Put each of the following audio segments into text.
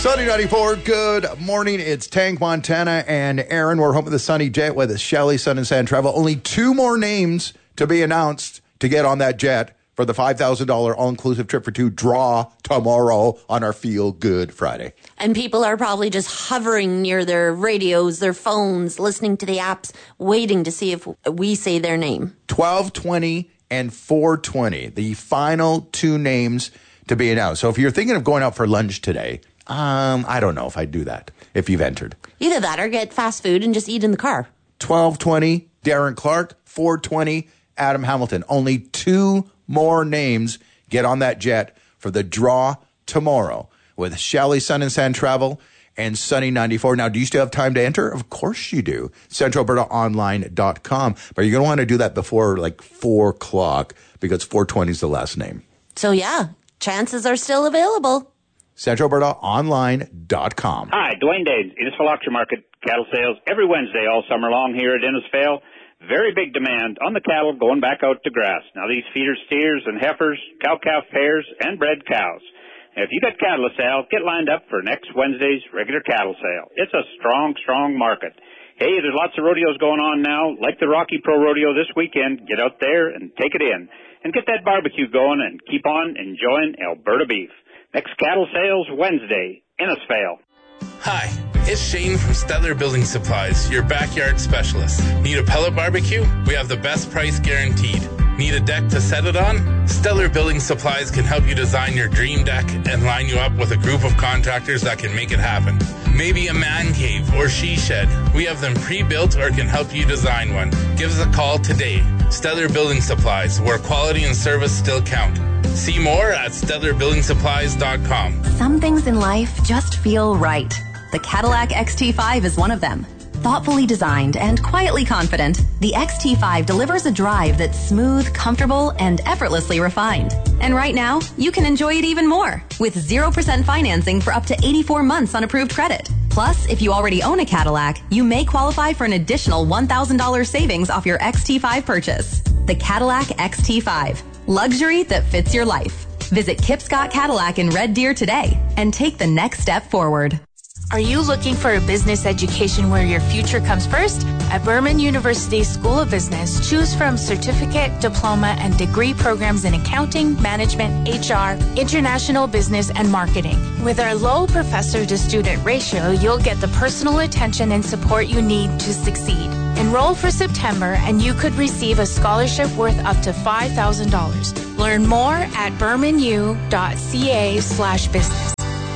Sunny 94, good morning. It's Tank, Montana, and Aaron. We're home with the Sunny Jet with Shelly, Sun, and Sand Travel. Only 2 more names to be announced to get on that jet for the $5,000 all-inclusive trip for 2 draw tomorrow on our Feel Good Friday. And people are probably just hovering near their radios, their phones, listening to the apps, waiting to see if we say their name. 12:20 and 4:20, the final 2 names to be announced. So if you're thinking of going out for lunch today, I don't know if I'd do that if you've entered. Either that or get fast food and just eat in the car. 12:20, Darren Clark. 4:20, Adam Hamilton. Only 2 more names get on that jet for the draw tomorrow with Shelly, Sun, and Sand Travel and Sunny 94. Now, do you still have time to enter? Of course you do. CentralAlbertaOnline.com. But you're going to want to do that before like 4 o'clock because 4:20 is the last name. So, yeah, chances are still available. CentralAlbertaOnline.com. Hi, Dwayne Danes, Innisfail Auction Market cattle sales every Wednesday all summer long here at Innisfail. Very big demand on the cattle going back out to grass. Now these feeder steers and heifers, cow-calf pairs, and bred cows. If you got cattle to sell, get lined up for next Wednesday's regular cattle sale. It's a strong, strong market. Hey, there's lots of rodeos going on now, like the Rocky Pro Rodeo this weekend. Get out there and take it in. And get that barbecue going and keep on enjoying Alberta beef. Next cattle sales Wednesday, Innisfail. Hi, it's Shane from Stellar Building Supplies, your backyard specialist. Need a pellet barbecue? We have the best price guaranteed. Need a deck to set it on? Stellar Building Supplies can help you design your dream deck and line you up with a group of contractors that can make it happen. Maybe a man cave or she shed. We have them pre-built or can help you design one. Give us a call today. Stellar Building Supplies, where quality and service still count. See more at stellarbuildingsupplies.com. Some things in life just feel right. The Cadillac XT5 is one of them. Thoughtfully designed and quietly confident, the XT5 delivers a drive that's smooth, comfortable, and effortlessly refined. And right now, you can enjoy it even more with 0% financing for up to 84 months on approved credit. Plus, if you already own a Cadillac, you may qualify for an additional $1,000 savings off your XT5 purchase. The Cadillac XT5. Luxury that fits your life. Visit Kip Scott Cadillac in Red Deer today and take the next step forward. Are you looking for a business education where your future comes first? At Berman University School of Business, choose from certificate, diploma, and degree programs in accounting, management, HR, international business, and marketing. With our low professor-to-student ratio, you'll get the personal attention and support you need to succeed. Enroll for September, and you could receive a scholarship worth up to $5,000. Learn more at bermanu.ca/business.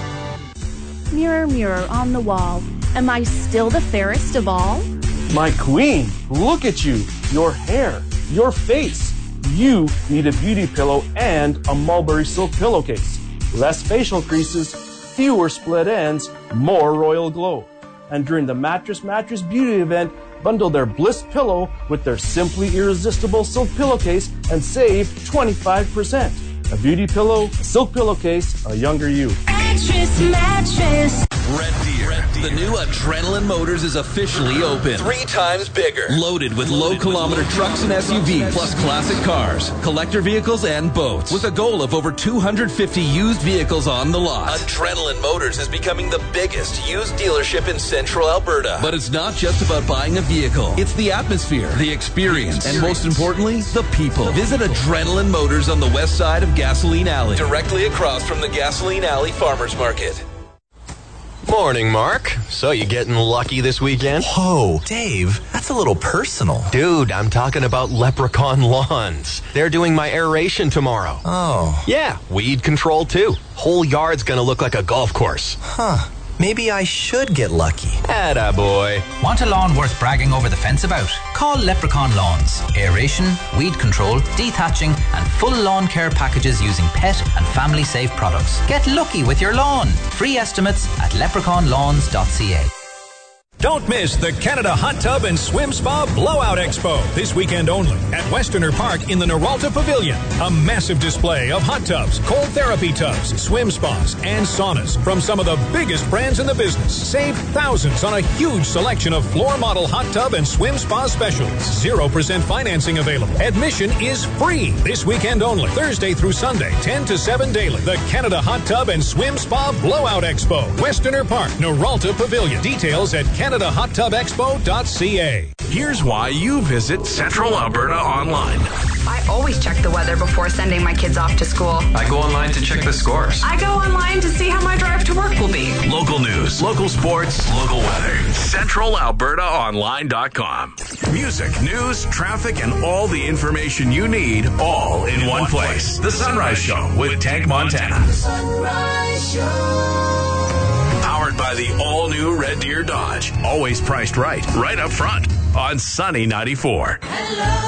Mirror, mirror on the wall, am I still the fairest of all? My queen, look at you, your hair, your face. You need a beauty pillow and a mulberry silk pillowcase. Less facial creases, fewer split ends, more royal glow. And during the Mattress Beauty event, bundle their Bliss pillow with their simply irresistible silk pillowcase and save 25%. A beauty pillow, a silk pillowcase, a younger you. Mattress. Red Deer. The new Adrenaline Motors is officially open. 3 times bigger. Loaded with low-kilometer trucks and SUVs, plus classic cars, collector vehicles, and boats. With a goal of over 250 used vehicles on the lot. Adrenaline Motors is becoming the biggest used dealership in Central Alberta. But it's not just about buying a vehicle. It's the atmosphere, the experience, and most importantly, the people. Visit Adrenaline Motors on the west side of Gasoline Alley, directly across from the Gasoline Alley Farmers Market. Morning, Mark. So you getting lucky this weekend? Whoa, Dave, that's a little personal. Dude, I'm talking about Leprechaun Lawns. They're doing my aeration tomorrow. Oh. Yeah, weed control too. Whole yard's gonna look like a golf course. Huh. Maybe I should get lucky. Attaboy. Want a lawn worth bragging over the fence about? Call Leprechaun Lawns. Aeration, weed control, dethatching, and full lawn care packages using pet and family-safe products. Get lucky with your lawn. Free estimates at leprechaunlawns.ca. Don't miss the Canada Hot Tub and Swim Spa Blowout Expo this weekend only at Westerner Park in the Noralta Pavilion. A massive display of hot tubs, cold therapy tubs, swim spas, and saunas from some of the biggest brands in the business. Save thousands on a huge selection of floor model hot tub and swim spa specials. 0% financing available. Admission is free this weekend only, Thursday through Sunday, 10 to 7 daily. The Canada Hot Tub and Swim Spa Blowout Expo, Westerner Park, Noralta Pavilion. Details at CanadaHotTubExpo.ca. Here's why you visit Central Alberta Online. I always check the weather before sending my kids off to school. I go online to check the scores. I go online to see how my drive to work will be. Local news, local sports, local weather. CentralAlbertaOnline.com. Music, news, traffic, and all the information you need, all in one place. The Sunrise Show with Tank Montana. The Sunrise Show. Powered by the all-new Red Deer Dodge. Always priced right up front on Sunny 94. Hello.